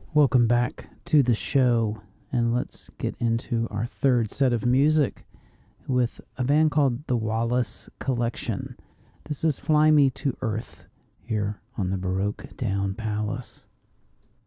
Welcome back to the show, and let's get into our third set of music with a band called the Wallace Collection. This is Fly Me to Earth here on the Baroque Down Palace.